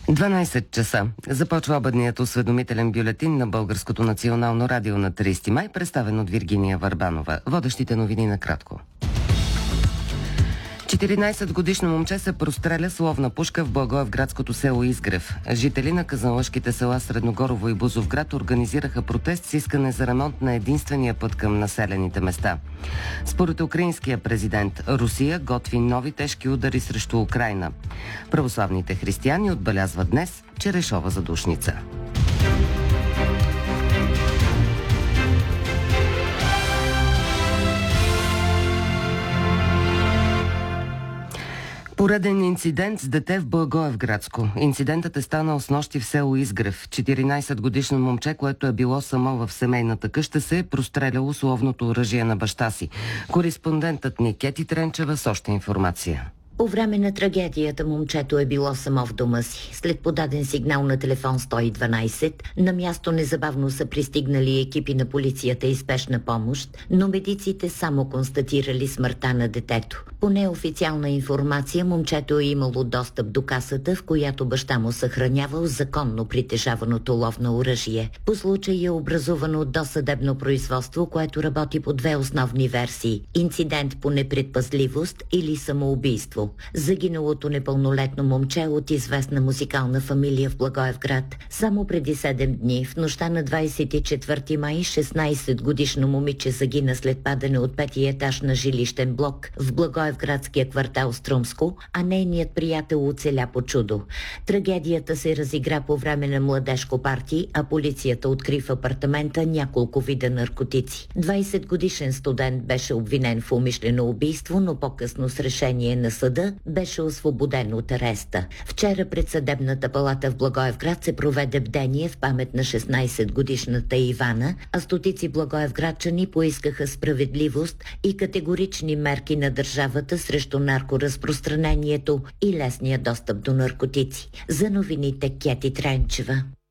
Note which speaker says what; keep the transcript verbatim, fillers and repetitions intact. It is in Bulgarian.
Speaker 1: дванайсет часа. Започва обедният осведомителен бюлетин на Българското национално радио на трийсети май, представен от Виргиния Върбанова. Водещите новини накратко. четиринайсетгодишно момче се простреля с ловна пушка в благоевградското село Изгрев. Жители на казанлъшките села Средногорово и Бузовград организираха протест с искане за ремонт на единствения път към населените места. Според украинския президент, Русия готви нови тежки удари срещу Украйна. Православните християни отбелязват днес Черешова задушница. Пореден инцидент с дете в Благоевградско. Инцидентът е станал снощи в село Изгрев. четиринайсетгодишно момче, което е било само в семейната къща, се е простреляло с ловното оръжие на баща си. Кореспондентът ни Кети Тренчева с още информация.
Speaker 2: По време на трагедията момчето е било само в дома си. След подаден сигнал на телефон сто и дванайсет, на място незабавно са пристигнали екипи на полицията и спешна помощ, но медиците само констатирали смъртта на детето. По неофициална информация, момчето е имало достъп до касата, в която баща му съхранявал законно притежаваното ловно оръжие. По случай е образувано досъдебно производство, което работи по две основни версии – инцидент по непредпазливост или самоубийство. Загиналото непълнолетно момче от известна музикална фамилия в Благоевград. Само преди седем дни, в нощта на двайсет и четвърти май, шестнайсетгодишно момиче загина след падане от петия етаж на жилищен блок в Благоевградския квартал Струмско, а нейният приятел оцеля по чудо. Трагедията се разигра по време на младежко парти, а полицията откри в апартамента няколко вида наркотици. двайсетгодишен студент беше обвинен в умишлено убийство, но по-късно с решение на съда беше освободен от ареста. Вчера пред съдебната палата в Благоевград се проведе бдение в памет на шестнайсетгодишната Ивана, а стотици благоевградчани поискаха справедливост и категорични мерки на държавата срещу наркоразпространението и лесния достъп до наркотици. За новините Кети Тренчева.